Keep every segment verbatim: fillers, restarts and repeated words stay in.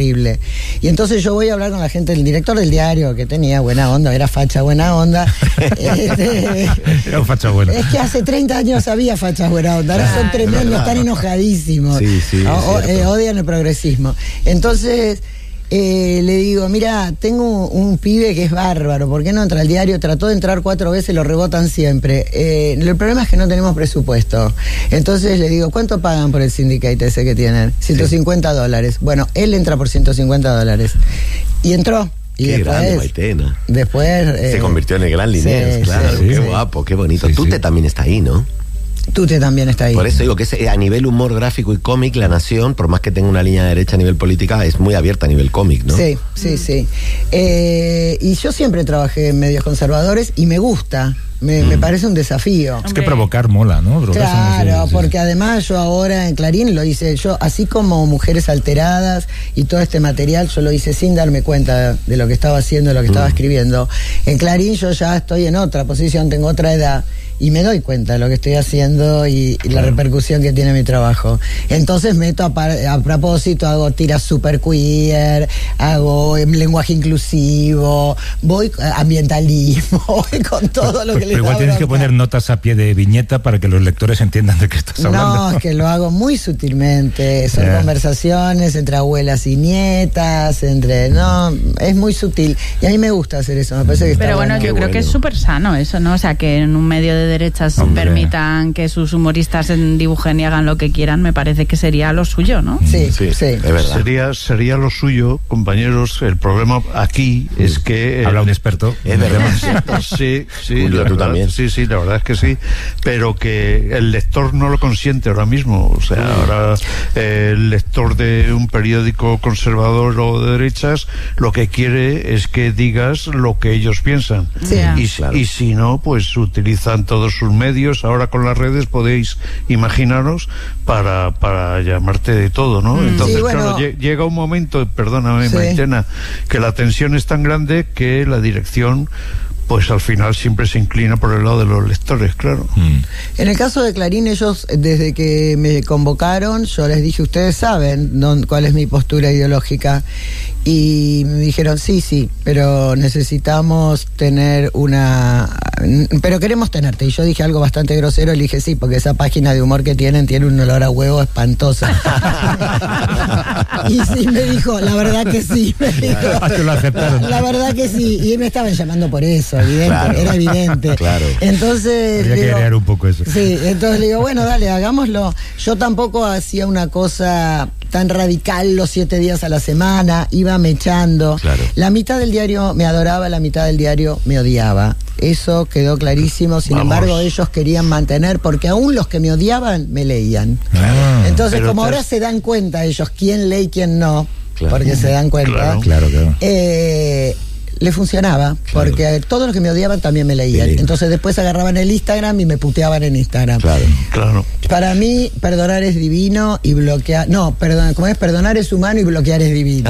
terrible. Y entonces yo voy a hablar con la gente, el director del diario, que tenía buena onda, era facha buena onda. este, era un facha bueno. Es que hace treinta años había fachas buena onda, ahora son tremendos, están enojadísimos. Sí, sí, o, eh, odian el progresismo. Entonces... Eh, le digo, mira, tengo un, un pibe que es bárbaro, ¿por qué no entra al diario? Trató de entrar cuatro veces, lo rebotan siempre. Eh, el problema es que no tenemos presupuesto. Entonces le digo, ¿cuánto pagan por el syndicate ese que tienen? ciento cincuenta sí. dólares. Bueno, él entra por ciento cincuenta dólares. Y entró. Y qué después, grande, Maitena. Después... Eh, se convirtió en el gran Liniers, sí, claro. Sí, qué sí. guapo, qué bonito. Sí, Tute sí. también está ahí, ¿no? Tute también está ahí. Por eso digo que es, a nivel humor gráfico y cómic, La Nación, por más que tenga una línea derecha a nivel política, es muy abierta a nivel cómic, ¿no? Sí, sí, mm. sí. Eh, y yo siempre trabajé en medios conservadores y me gusta. Me, mm. me parece un desafío. Es que provocar mola, ¿no? Provocar claro, sí, porque sí. además yo ahora en Clarín lo hice, yo así como Mujeres Alteradas y todo este material, yo lo hice sin darme cuenta de lo que estaba haciendo, de lo que mm. estaba escribiendo. En Clarín yo ya estoy en otra posición, tengo otra edad. Y me doy cuenta de lo que estoy haciendo y, y la claro. repercusión que tiene mi trabajo. Entonces meto a, par, a propósito, hago tiras super queer, hago lenguaje inclusivo, voy a ambientalismo, voy con todo lo que les Pero igual tienes que poner notas a pie de viñeta para que los lectores entiendan de qué estás hablando. No, es que lo hago muy sutilmente. Son yeah. conversaciones entre abuelas y nietas, entre... No, es muy sutil. Y a mí me gusta hacer eso, me parece que está Pero bueno, bueno. yo creo bueno. que es súper sano eso, ¿no? O sea, que en un medio de derechas Hombre. permitan que sus humoristas dibujen y hagan lo que quieran, me parece que sería lo suyo, ¿no? Sí, sí, sí. Es verdad. Sería, sería lo suyo, compañeros. El problema aquí sí. es que... Habla un experto. Es verdad. Sí, sí. Julio, tú verdad, también. Sí, sí, la verdad es que sí. Pero que el lector no lo consiente ahora mismo. O sea, sí. ahora eh, el lector de un periódico conservador o de derechas lo que quiere es que digas lo que ellos piensan. Sí. Y, claro. y si no, pues utilizan todos sus medios. Ahora con las redes podéis imaginaros para, para llamarte de todo, ¿no? Mm, Entonces, sí, bueno. claro, llega un momento, perdóname, sí. Maitena, que la tensión es tan grande que la dirección pues al final siempre se inclina por el lado de los lectores, claro. Mm. En el caso de Clarín, ellos, desde que me convocaron, yo les dije, ustedes saben no, cuál es mi postura ideológica, y me dijeron, sí, sí, pero necesitamos tener una... pero queremos tenerte, y yo dije algo bastante grosero, le dije, sí, porque esa página de humor que tienen tiene un olor a huevo espantoso. Y sí, me dijo, la verdad que sí, me dijo, lo aceptaron. La verdad que sí, y me estaban llamando por eso, evidente, claro. era evidente. Claro. Entonces... Habría que crear un poco eso. Sí, entonces le digo, bueno, dale, hagámoslo. Yo tampoco hacía una cosa tan radical los siete días a la semana, iba mechando. Claro. La mitad del diario me adoraba, la mitad del diario me odiaba. Eso quedó clarísimo, sin Vamos. embargo ellos querían mantener, porque aún los que me odiaban me leían. Ah, Entonces como te... ahora se dan cuenta ellos quién lee y quién no, claro. porque se dan cuenta, claro, claro, claro. Eh, le funcionaba, claro. porque todos los que me odiaban también me leían. Sí. Entonces después agarraban el Instagram y me puteaban en Instagram. Claro, claro. Para mí, perdonar es divino y bloquear... No, perdón, ¿cómo es? Perdonar es humano y bloquear es divino.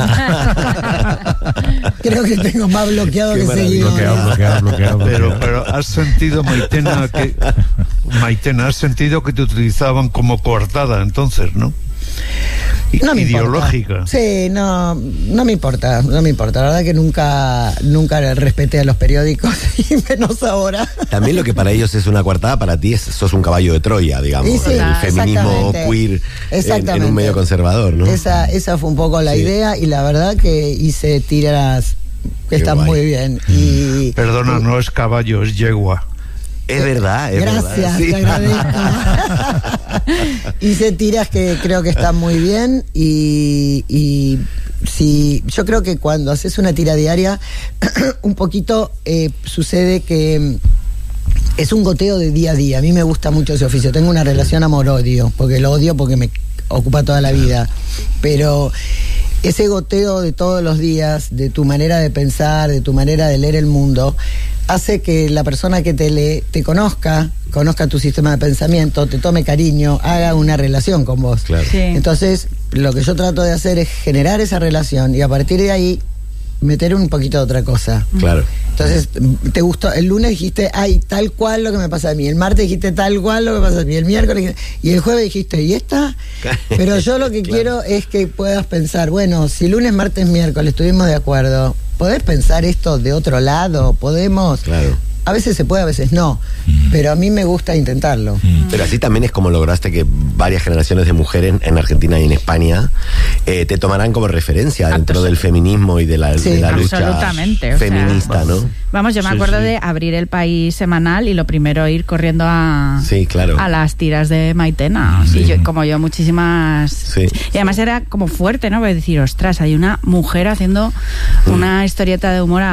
Creo que tengo más bloqueado Qué que seguido. Bloqueado, bloqueado, bloqueado, bloqueado. Pero, pero has sentido, Maitena, que... Maitena, has sentido que te utilizaban como coartada, entonces, ¿no? No me ideológica. Importa. Sí, no, no me importa, no me importa. La verdad que nunca, nunca respeté a los periódicos y menos ahora. También lo que para ellos es una coartada, para ti es, sos un caballo de Troya, digamos. Sí, el feminismo queer en, en un medio conservador, ¿no? Esa, esa fue un poco la sí. idea, y la verdad que hice tiras que Qué están guay. muy bien. Y, Perdona, y, no es caballo, es yegua. Es verdad, es Gracias, verdad. Sí. te agradezco. Hice tiras que creo que están muy bien, y, y si, yo creo que cuando haces una tira diaria, un poquito eh, sucede que es un goteo de día a día. A mí me gusta mucho ese oficio. Tengo una relación amor-odio, porque lo odio porque me ocupa toda la vida. Pero ese goteo de todos los días, de tu manera de pensar, de tu manera de leer el mundo, hace que la persona que te lee te conozca, conozca tu sistema de pensamiento, te tome cariño, haga una relación con vos. Claro. Sí. Entonces, lo que yo trato de hacer es generar esa relación, y a partir de ahí meter un poquito de otra cosa. Claro. Entonces, te gustó, el lunes dijiste, ay, tal cual lo que me pasa a mí. El martes dijiste tal cual lo que pasa a mí. El miércoles, y el jueves dijiste, ¿y esta? Pero yo lo que claro. quiero es que puedas pensar, bueno, si lunes, martes, miércoles estuvimos de acuerdo, ¿podés pensar esto de otro lado? ¿Podemos? Claro. A veces se puede, a veces no, mm. pero a mí me gusta intentarlo. Mm. Pero así también es como lograste que varias generaciones de mujeres en Argentina y en España eh, te tomarán como referencia dentro del feminismo y de la, sí, de la lucha feminista, o sea, ¿no? Vamos, yo me sí, acuerdo sí. de abrir El País semanal y lo primero ir corriendo a, sí, claro. a las tiras de Maitena. Sí. Sí, yo, como yo, muchísimas... Sí. Y además era como fuerte, ¿no? Decir, ostras, hay una mujer haciendo mm. una historieta de humor